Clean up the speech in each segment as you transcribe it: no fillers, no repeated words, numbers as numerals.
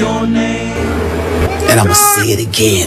your name. And I'ma say it again.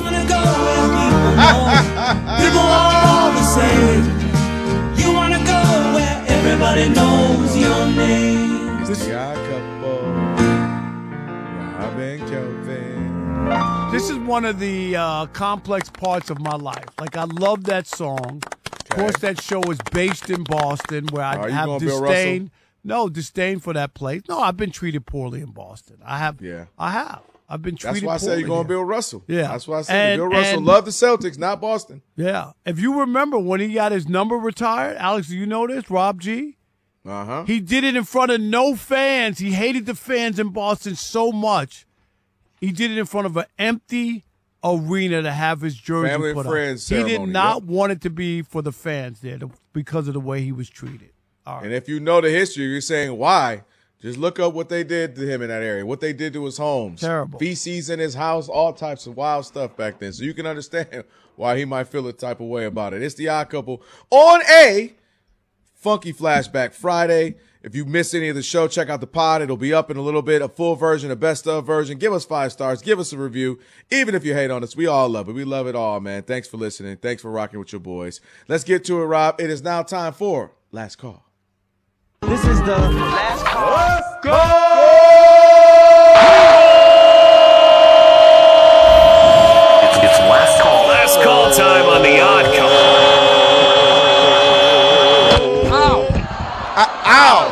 People are the same. You wanna go where everybody knows your name. It's the Odd Couple. Rob and Kelvin. This is one of the complex parts of my life. Like, I love that song. Of course, that show is based in Boston, where I have disdain. No, disdain for that place. No, I've been treated poorly in Boston. I have. Yeah. I have. I've been treated poorly. That's why I said you're going Bill Russell. Yeah. That's why I said Bill Russell loved the Celtics, not Boston. Yeah. If you remember when he got his number retired, Alex, do you know this? Rob G? Uh-huh. He did it in front of no fans. He hated the fans in Boston so much. He did it in front of an empty arena to have his jersey Family put and friends up. He ceremony, did not want it to be for the fans there because of the way he was treated. All right. And if you know the history, you're saying why. Just look up what they did to him in that area, what they did to his homes. Terrible. Feces in his house, all types of wild stuff back then. So you can understand why he might feel a type of way about it. It's the Odd Couple on a Funky Flashback Friday. If you missed any of the show, check out the pod. It'll be up in a little bit, a full version, a best of version. Give us 5 stars. Give us a review. Even if you hate on us, we all love it. We love it all, man. Thanks for listening. Thanks for rocking with your boys. Let's get to it, Rob. It is now time for Last Call. This is the last call. Let's go! It's last call. Last call time on the Odd Couple. Ow!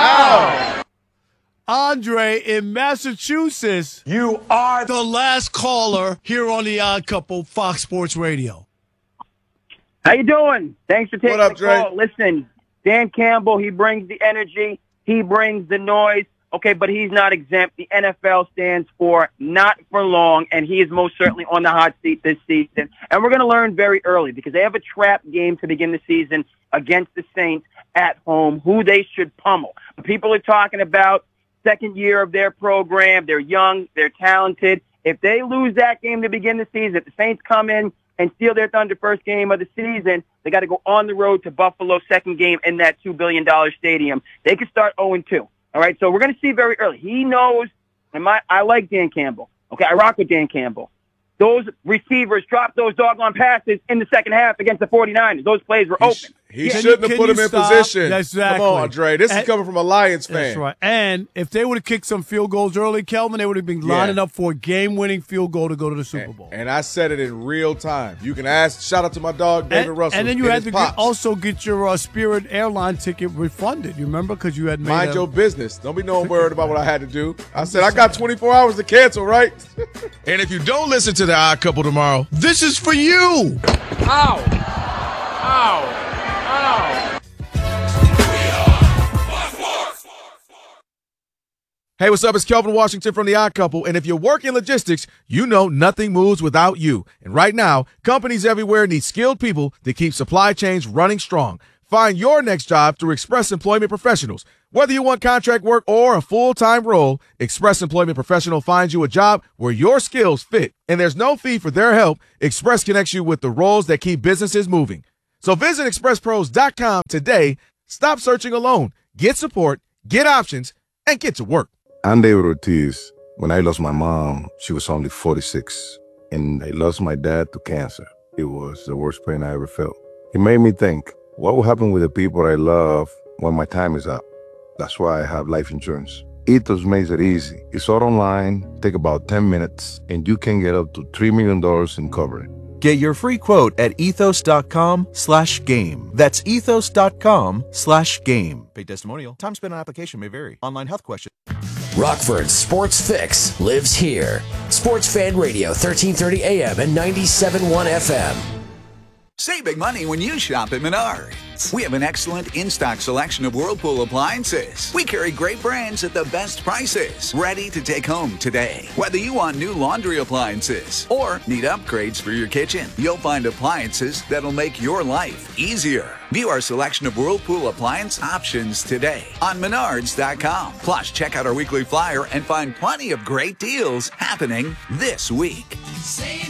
Andre in Massachusetts, you are the last caller here on the Odd Couple, Fox Sports Radio. How you doing? Thanks for taking What up, the call. Dre? Listen, Dan Campbell, he brings the energy, he brings the noise, okay, but he's not exempt. The NFL stands for not for long, and he is most certainly on the hot seat this season. And we're going to learn very early because they have a trap game to begin the season against the Saints at home, who they should pummel. People are talking about second year of their program. They're young, they're talented. If they lose that game to begin the season, if the Saints come in and steal their thunder first game of the season, they got to go on the road to Buffalo, second game in that $2 billion stadium. They could start 0-2. All right, so we're going to see very early. He knows, and I like Dan Campbell. Okay, I rock with Dan Campbell. Those receivers dropped those doggone passes in the second half against the 49ers. Those plays were open. He shouldn't have put him in position. Exactly. Come on, Andre. This is coming from a Lions fan. That's right. And if they would have kicked some field goals early, Kelvin, they would have been lining up for a game-winning field goal to go to the Super Bowl. And I said it in real time. You can ask. Shout out to my dog, David Russell. And then you had to also get your Spirit airline ticket refunded. You remember? Because you had made Mind your business. Don't be no worried about what I had to do. I said I got 24 hours to cancel, right? And if you don't listen to the Odd Couple tomorrow, this is for you. Ow! Ow! Ow! Hey, what's up? It's Kelvin Washington from The Odd Couple, and if you work in logistics, you know nothing moves without you. And right now, companies everywhere need skilled people to keep supply chains running strong. Find your next job through Express Employment Professionals. Whether you want contract work or a full-time role, Express Employment Professional finds you a job where your skills fit. And there's no fee for their help. Express connects you with the roles that keep businesses moving. So visit expresspros.com today. Stop searching alone. Get support, get options, and get to work. I'm David Ortiz. When I lost my mom, she was only 46, and I lost my dad to cancer. It was the worst pain I ever felt. It made me think, what will happen with the people I love when my time is up? That's why I have life insurance. Ethos makes it easy. It's all online, take about 10 minutes, and you can get up to $3 million in coverage. Get your free quote at ethos.com/game. That's ethos.com/game. Paid testimonial. Time spent on application may vary. Online health question. Rockford's Sports Fix lives here. Sports Fan Radio, 1330 AM and 97.1 FM. Save big money when you shop at Menards. We have an excellent in-stock selection of Whirlpool appliances. We carry great brands at the best prices, ready to take home today. Whether you want new laundry appliances or need upgrades for your kitchen, you'll find appliances that'll make your life easier. View our selection of Whirlpool appliance options today on Menards.com. Plus, check out our weekly flyer and find plenty of great deals happening this week.